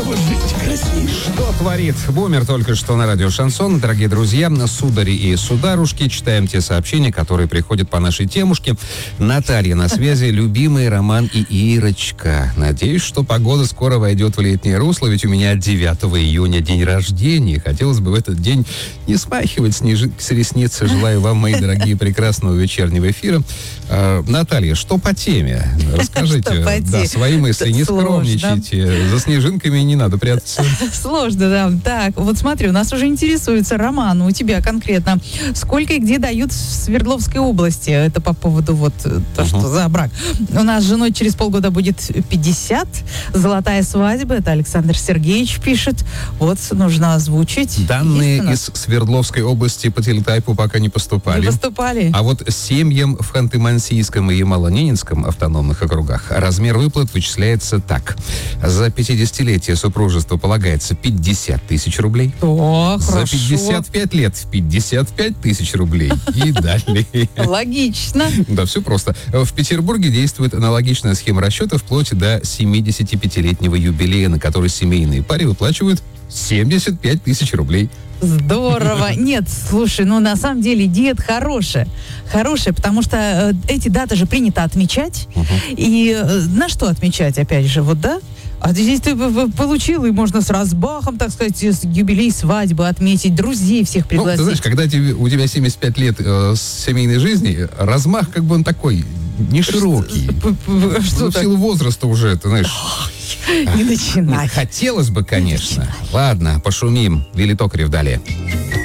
Что творит Бумер только что на радио Шансон. Дорогие друзья, судари и сударушки, читаем те сообщения, которые приходят по нашей темушке. Наталья на связи, любимый Роман и Ирочка. Надеюсь, что погода скоро войдет в летнее русло, ведь у меня 9 июня день рождения. Хотелось бы в этот день не смахивать снежинки с ресниц. Желаю вам, мои дорогие, прекрасного вечернего эфира. Наталья, что по теме? Расскажите. Да, свои мысли, не скромничайте. За снежинками не надо прятаться. Сложно, да. Так, вот смотри, у нас уже интересуется Роман, у тебя конкретно. Сколько и где дают в Свердловской области? Это по поводу вот то, что за брак. У нас с женой через полгода будет 50. Золотая свадьба. Это Александр Сергеевич пишет. Вот, нужно озвучить. Данные из Свердловской области по телетайпу пока не поступали. Не поступали. А вот семьям в Ханты-Мансийском и Ямало-Ненецком автономных округах размер выплат вычисляется так. За 50-летие супружества полагается 50 тысяч рублей. О, За хорошо. 55 лет 55 тысяч рублей. И далее. Логично. Да, все просто. В Петербурге действует аналогичная схема расчета вплоть до 75-летнего юбилея, на который семейные паре выплачивают 75 тысяч рублей. Здорово. Нет, слушай, ну на самом деле идея хорошая. Хорошая, потому что эти даты же принято отмечать. И на что отмечать, опять же, вот, да? А здесь ты получил, и можно с размахом, так сказать, юбилей свадьбы отметить, друзей всех пригласить. Ну, ты знаешь, когда у тебя 75 лет семейной жизни, размах как бы он такой, не широкий. Что в силу возраста уже, ты знаешь. Не начинай. Хотелось бы, конечно. Ладно, пошумим. Вилли Токарев далее.